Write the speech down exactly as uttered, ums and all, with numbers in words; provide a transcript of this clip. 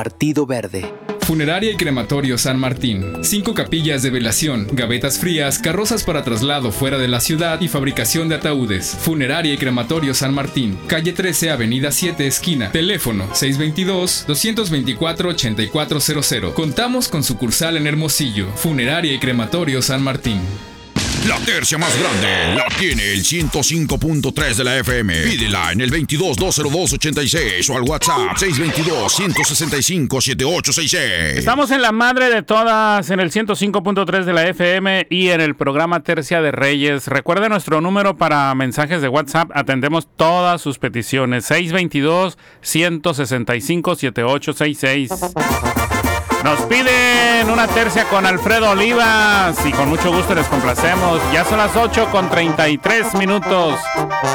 Partido Verde. Funeraria y Crematorio San Martín. Cinco capillas de velación, gavetas frías, carrozas para traslado fuera de la ciudad y fabricación de ataúdes. Funeraria y Crematorio San Martín. Calle trece, Avenida siete, esquina. Teléfono seis dos dos, dos dos cuatro, ocho cuatro cero cero. Contamos con sucursal en Hermosillo. Funeraria y Crematorio San Martín. La tercia más grande la tiene el ciento cinco punto tres de la F M. Pídela en el veintidós, dos cero dos, ochenta y seis o al WhatsApp seis dos dos, uno seis cinco, siete ocho seis seis. Estamos en la madre de todas, en el ciento cinco punto tres de la F M y en el programa Tercia de Reyes. Recuerde nuestro número para mensajes de WhatsApp. Atendemos todas sus peticiones. seis dos dos, uno seis cinco, siete ocho seis seis. Nos piden una tercia con Alfredo Olivas y con mucho gusto les complacemos. Ya son las ocho con treinta y tres minutos.